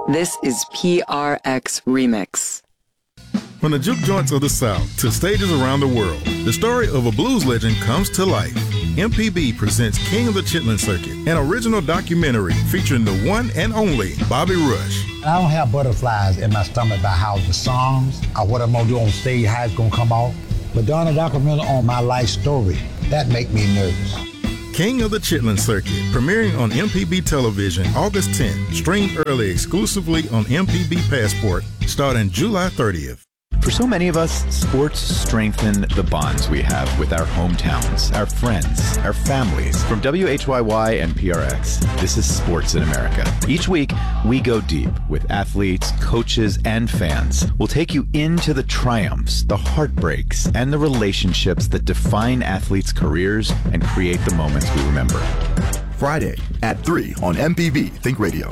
This is PRX Remix. From the juke joints of the South to stages around the world, the story of a blues legend comes to life. MPB presents King of the Chitlin Circuit, an original documentary featuring the one and only Bobby Rush. I don't have butterflies in my stomach about how the songs or what I'm gonna do on stage, how it's gonna come off. But doing a documentary on my life story, that make me nervous. King of the Chitlin Circuit, premiering on MPB television August 10th, streamed early exclusively on MPB Passport, starting July 30th. For so many of us, sports strengthen the bonds we have with our hometowns, our friends, our families. From WHYY and PRX, this is Sports in America. Each week, we go deep with athletes, coaches, and fans. We'll take you into the triumphs, the heartbreaks, and the relationships that define athletes' careers and create the moments we remember. Friday at 3 on MPB Think Radio.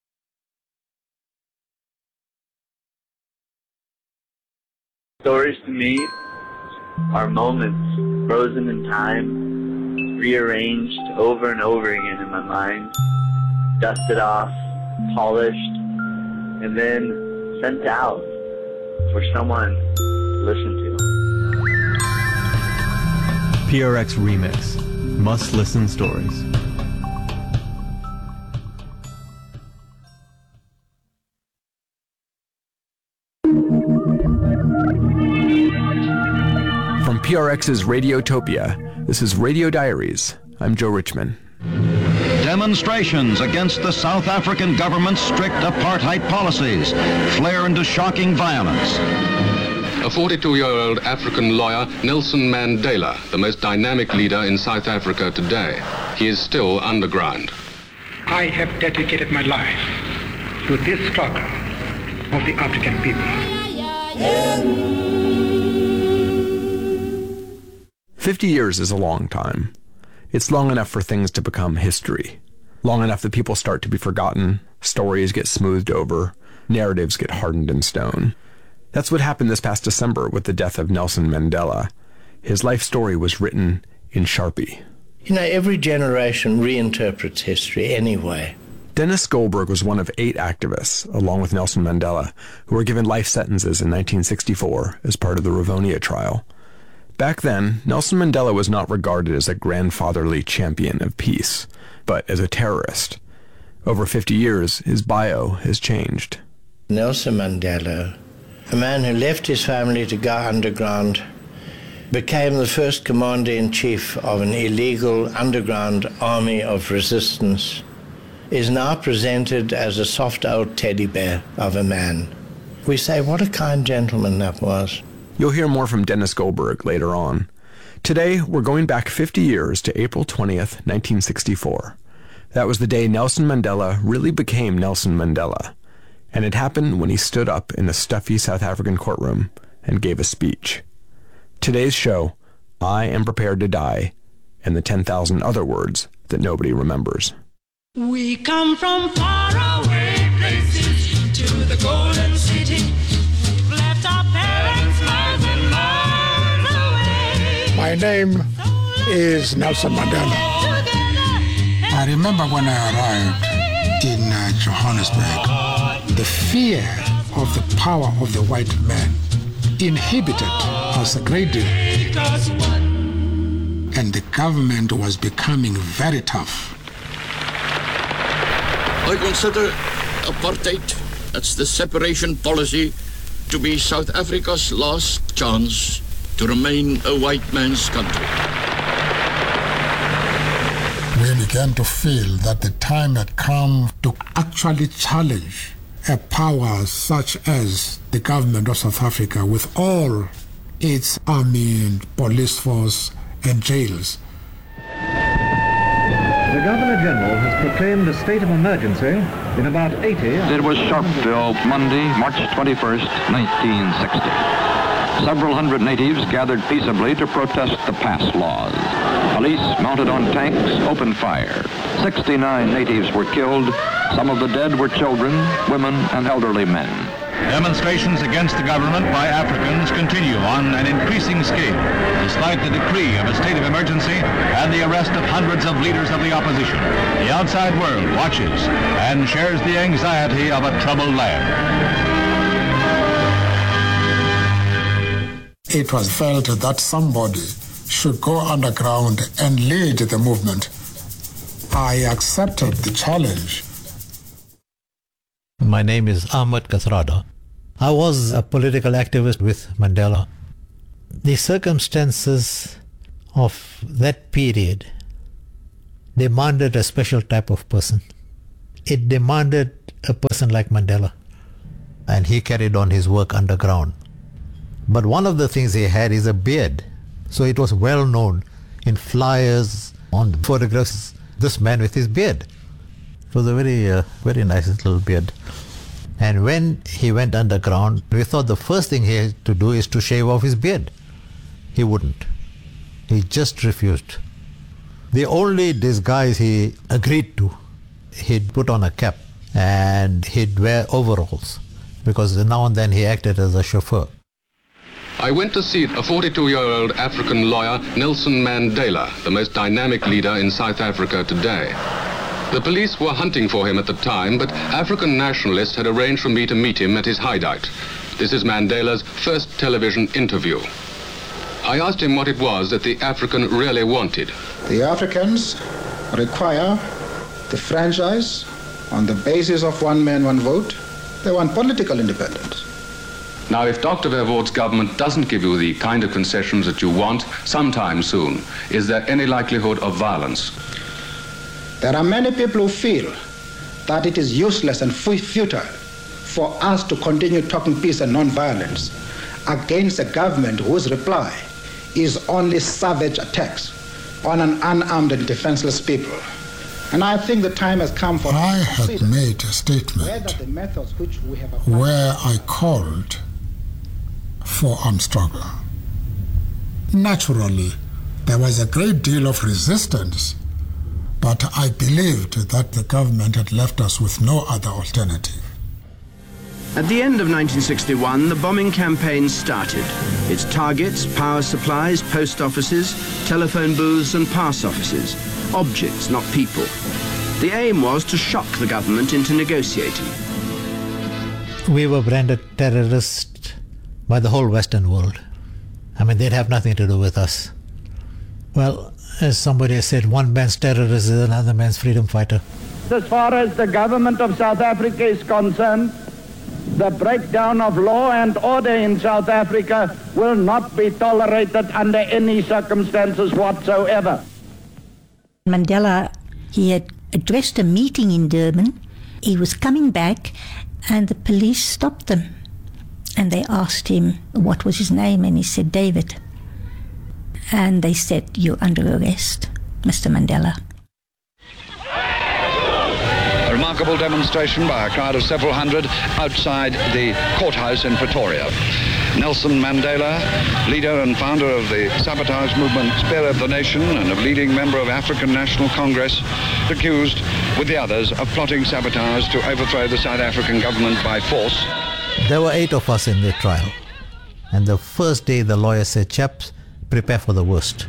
Stories to me are moments frozen in time, rearranged over and over again in my mind, dusted off, polished, and then sent out for someone to listen to. PRX Remix. Must-listen stories. From PRX's Radiotopia, this is Radio Diaries. I'm Joe Richman. Demonstrations against the South African government's strict apartheid policies flare into shocking violence. A 42-year-old African lawyer, Nelson Mandela, the most dynamic leader in South Africa today. He is still underground. I have dedicated my life to this struggle of the African people. 50 years is a long time. It's long enough for things to become history. Long enough that people start to be forgotten, stories get smoothed over, narratives get hardened in stone. That's what happened this past December with the death of Nelson Mandela. His life story was written in Sharpie. You know, every generation reinterprets history anyway. Dennis Goldberg was one of 8 activists, along with Nelson Mandela, who were given life sentences in 1964 as part of the Rivonia trial. Back then, Nelson Mandela was not regarded as a grandfatherly champion of peace, but as a terrorist. Over 50 years, his bio has changed. Nelson Mandela, a man who left his family to go underground, became the first commander-in-chief of an illegal underground army of resistance, is now presented as a soft old teddy bear of a man. We say, what a kind gentleman that was. You'll hear more from Dennis Goldberg later on. Today, we're going back 50 years to April 20th, 1964. That was the day Nelson Mandela really became Nelson Mandela. And it happened when he stood up in a stuffy South African courtroom and gave a speech. Today's show, I Am Prepared to Die, and the 10,000 other words that nobody remembers. We come from faraway places to the golden city. We've left our parents miles and miles away. My name is Nelson Mandela. I remember when I arrived in Johannesburg, the fear of the power of the white man inhibited us a great deal. And the government was becoming very tough. I consider apartheid, that's the separation policy, to be South Africa's last chance to remain a white man's country. We began to feel that the time had come to actually challenge a power such as the government of South Africa with all its army and police force and jails. The Governor-General has proclaimed a state of emergency in about 80... It was Sharpeville, Monday, March 21st, 1960. Several hundred natives gathered peaceably to protest the pass laws. Police, mounted on tanks, opened fire. 69 natives were killed. Some of the dead were children, women, and elderly men. Demonstrations against the government by Africans continue on an increasing scale, despite the decree of a state of emergency and the arrest of hundreds of leaders of the opposition. The outside world watches and shares the anxiety of a troubled land. It was felt that somebody should go underground and lead the movement. I accepted the challenge. My name is Ahmed Kathrada. I was a political activist with Mandela. The circumstances of that period demanded a special type of person. It demanded a person like Mandela. And he carried on his work underground. But one of the things he had is a beard. So it was well known in flyers, on photographs, this man with his beard. It was a very nice little beard. And when he went underground, we thought the first thing he had to do is to shave off his beard. He wouldn't. He just refused. The only disguise he agreed to, he'd put on a cap and he'd wear overalls, because now and then he acted as a chauffeur. I went to see a 42-year-old African lawyer, Nelson Mandela, the most dynamic leader in South Africa today. The police were hunting for him at the time, but African nationalists had arranged for me to meet him at his hideout. This is Mandela's first television interview. I asked him what it was that the African really wanted. The Africans require the franchise on the basis of one man, one vote. They want political independence. Now, if Dr. Verwoerd's government doesn't give you the kind of concessions that you want sometime soon, is there any likelihood of violence? There are many people who feel that it is useless and futile for us to continue talking peace and non-violence against a government whose reply is only savage attacks on an unarmed and defenseless people. And I think the time has come for I had made a statement where I called for armed struggle. Naturally, there was a great deal of resistance, but I believed that the government had left us with no other alternative. At the end of 1961, the bombing campaign started. Its targets, power supplies, post offices, telephone booths and pass offices. Objects, not people. The aim was to shock the government into negotiating. We were branded terrorists by the whole Western world. I mean, they'd have nothing to do with us. Well, as somebody has said, one man's terrorist is another man's freedom fighter. As far as the government of South Africa is concerned, the breakdown of law and order in South Africa will not be tolerated under any circumstances whatsoever. Mandela, he had addressed a meeting in Durban. He was coming back and the police stopped him. And they asked him what was his name, and he said, David. And they said, you're under arrest, Mr. Mandela. A remarkable demonstration by a crowd of several hundred outside the courthouse in Pretoria. Nelson Mandela, leader and founder of the sabotage movement Spear of the Nation and a leading member of African National Congress, accused with the others of plotting sabotage to overthrow the South African government by force. There were 8 of us in the trial. And the first day the lawyer said, chaps, prepare for the worst.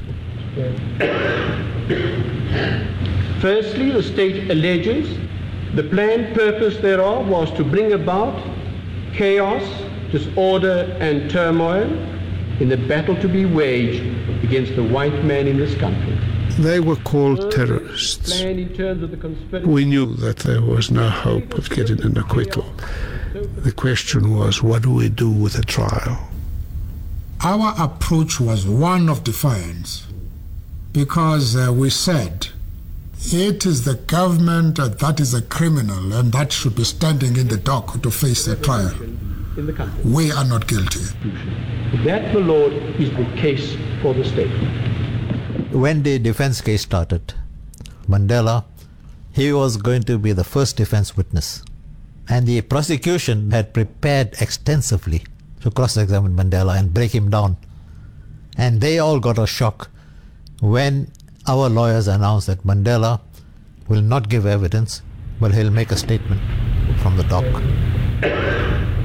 Firstly, the state alleges the planned purpose thereof was to bring about chaos, disorder and turmoil in the battle to be waged against the white man in this country. They were called terrorists. We knew that there was no hope of getting an acquittal. The question was, what do we do with a trial? Our approach was one of defiance, because we said, it is the government that is a criminal and that should be standing in the dock to face the trial. We are not guilty. That, my Lord, is the case for the state. When the defense case started, Mandela, he was going to be the first defense witness. And the prosecution had prepared extensively to cross-examine Mandela and break him down. And they all got a shock when our lawyers announced that Mandela will not give evidence, but he'll make a statement from the dock.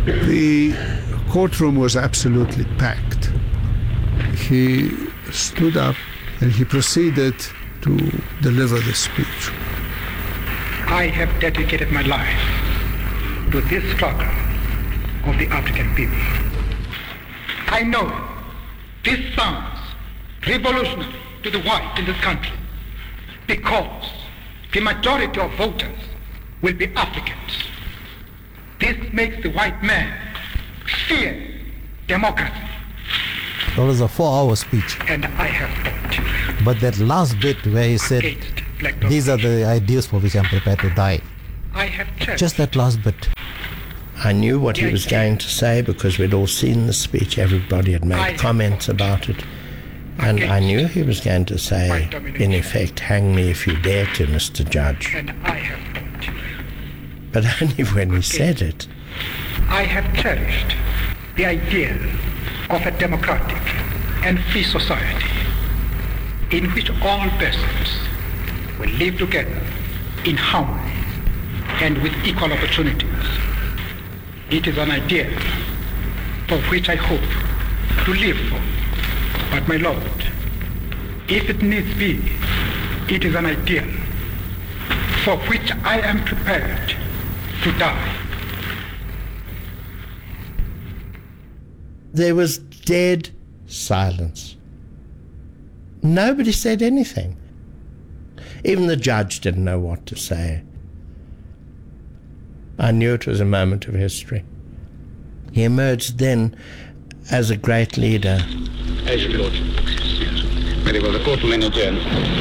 The courtroom was absolutely packed. He stood up and he proceeded to deliver the speech. I have dedicated my life to this struggle of the African people. I know this sounds revolutionary to the white in this country because the majority of voters will be Africans. This makes the white man fear democracy. That was a 4-hour speech. And I have fought. But that last bit where he said, these are the ideas for which I'm prepared to die. I have Just that last bit. I knew what he was going to say because we'd all seen the speech. Everybody had made comments about it. And I knew he was going to say, in effect, hang me if you dare to, Mr. Judge. And I have fought. But only when he said it. I have cherished the idea of a democratic and free society in which all persons will live together in harmony and with equal opportunities. It is an idea for which I hope to live for. But my Lord, if it needs be, it is an idea for which I am prepared to die. There was dead silence. Nobody said anything. Even the judge didn't know what to say. I knew it was a moment of history. He emerged then as a great leader. As you lord. Very well, the court will adjourn.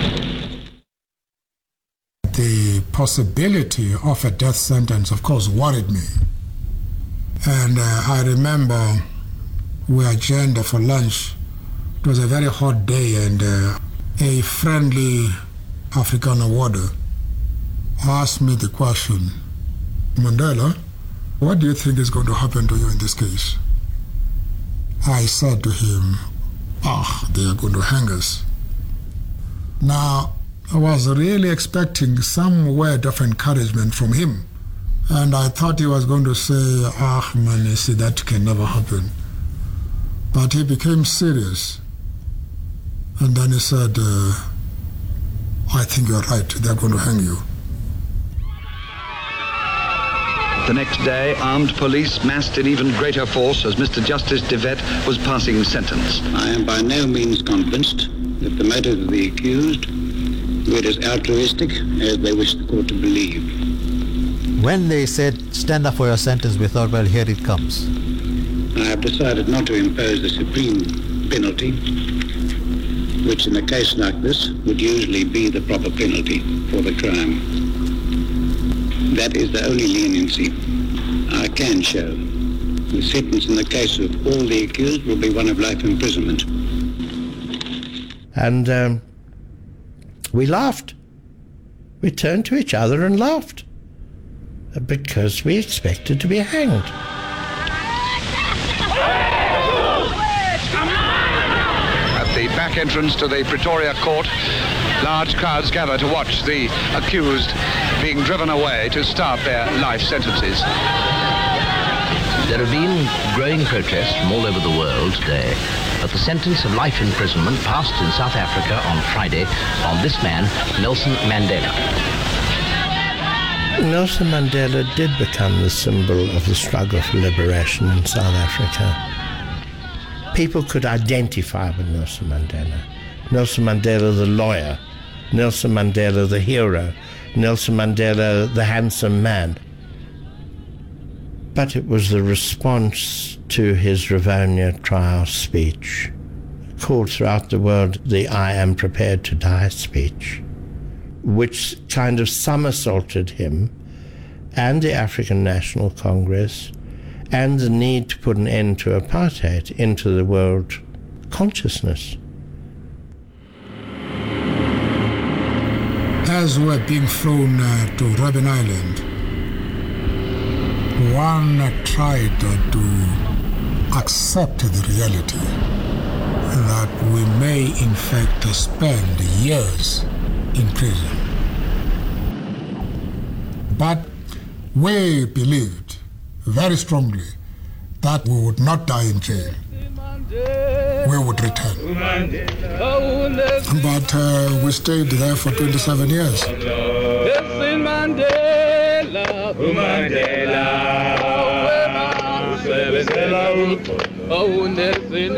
The possibility of a death sentence, of course, worried me. And I remember we adjourned for lunch. It was a very hot day, and a friendly African warder asked me the question, Mandela, what do you think is going to happen to you in this case? I said to him, they are going to hang us. Now, I was really expecting some word of encouragement from him. And I thought he was going to say, man, you see, that can never happen. But he became serious. And then he said, I think you're right, they're going to hang you. The next day, armed police massed in even greater force as Mr. Justice De Wet was passing sentence. I am by no means convinced that the motives of the accused were as altruistic as they wish the court to believe. When they said, stand up for your sentence, we thought, well, here it comes. I have decided not to impose the supreme penalty, which in a case like this would usually be the proper penalty for the crime. That is the only leniency I can show. The sentence in the case of all the accused will be one of life imprisonment. And we laughed. We turned to each other and laughed because we expected to be hanged. At the back entrance to the Pretoria court, large crowds gather to watch the accused being driven away to start their life sentences. There have been growing protests from all over the world today at the sentence of life imprisonment passed in South Africa on Friday on this man, Nelson Mandela. Nelson Mandela did become the symbol of the struggle for liberation in South Africa. People could identify with Nelson Mandela. Nelson Mandela the lawyer, Nelson Mandela the hero, Nelson Mandela the handsome man. But it was the response to his Rivonia trial speech, called throughout the world the I am prepared to die speech, which kind of somersaulted him and the African National Congress and the need to put an end to apartheid into the world consciousness. As we're being flown to Robben Island, one tried to accept the reality that we may in fact spend years in prison. But we believed very strongly that we would not die in jail. We would return. But we stayed there for 27 years. Nelson Mandela, oh Nelson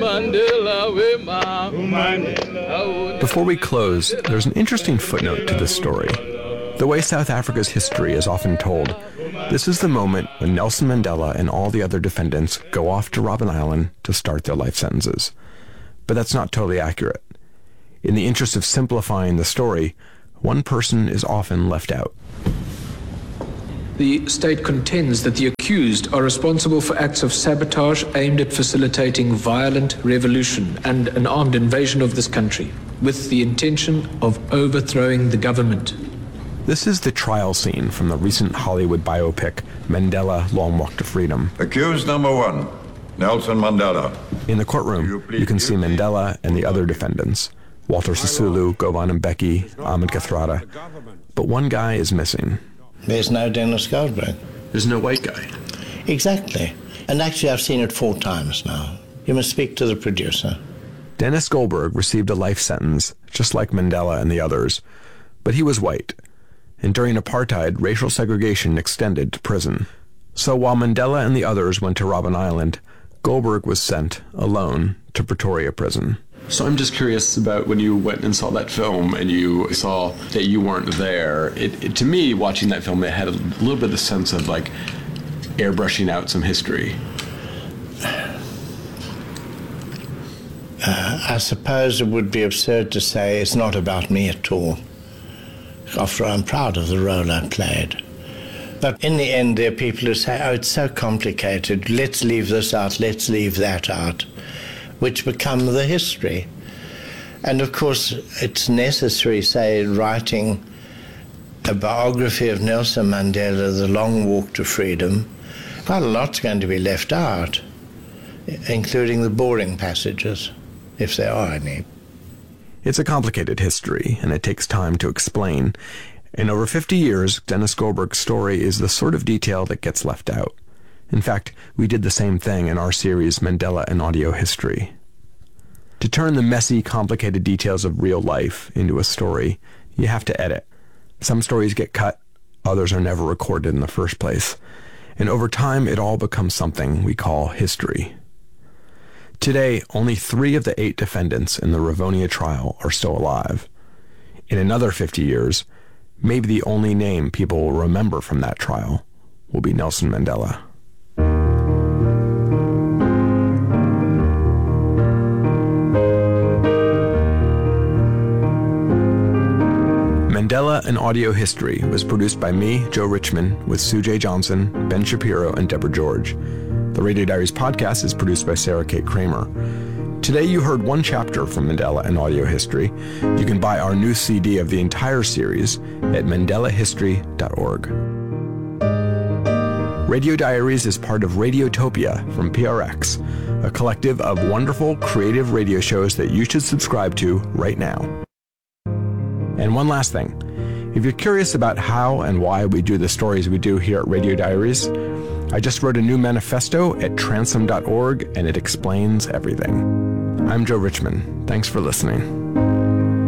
Mandela. Before we close, there's an interesting footnote to this story. The way South Africa's history is often told, this is the moment when Nelson Mandela and all the other defendants go off to Robben Island to start their life sentences. But that's not totally accurate. In the interest of simplifying the story, one person is often left out. The state contends that the accused are responsible for acts of sabotage aimed at facilitating violent revolution and an armed invasion of this country, with the intention of overthrowing the government. This is the trial scene from the recent Hollywood biopic, Mandela: Long Walk to Freedom. Accused number 1, Nelson Mandela. In the courtroom, you can see Mandela and the other defendants, Walter Sisulu, Govan Mbeki, Ahmed Kathrada. But one guy is missing. There's no Dennis Goldberg. There's no white guy. Exactly. And actually, I've seen it 4 times now. You must speak to the producer. Dennis Goldberg received a life sentence, just like Mandela and the others, but he was white. And during apartheid, racial segregation extended to prison. So while Mandela and the others went to Robben Island, Goldberg was sent, alone, to Pretoria prison. So I'm just curious about when you went and saw that film and you saw that you weren't there. To me, watching that film, it had a little bit of the sense of like airbrushing out some history. I suppose it would be absurd to say it's not about me at all. After all, I'm proud of the role I played. But in the end, there are people who say, oh, it's so complicated, let's leave this out, let's leave that out, which become the history. And of course, it's necessary, say, writing a biography of Nelson Mandela, The Long Walk to Freedom, quite a lot's going to be left out, including the boring passages, if there are any. It's a complicated history, and it takes time to explain. In over 50 years, Dennis Goldberg's story is the sort of detail that gets left out. In fact, we did the same thing in our series Mandela and Audio History. To turn the messy, complicated details of real life into a story, you have to edit. Some stories get cut, others are never recorded in the first place. And over time, it all becomes something we call history. Today, only 3 of the 8 defendants in the Rivonia trial are still alive. In another 50 years, maybe the only name people will remember from that trial will be Nelson Mandela. Mandela and Audio History was produced by me, Joe Richman, with Sue J. Johnson, Ben Shapiro, and Deborah George. The Radio Diaries podcast is produced by Sarah Kate Kramer. Today you heard one chapter from Mandela and Audio History. You can buy our new CD of the entire series at mandelahistory.org. Radio Diaries is part of Radiotopia from PRX, a collective of wonderful, creative radio shows that you should subscribe to right now. And one last thing. If you're curious about how and why we do the stories we do here at Radio Diaries, I just wrote a new manifesto at transom.org, and it explains everything. I'm Joe Richman. Thanks for listening.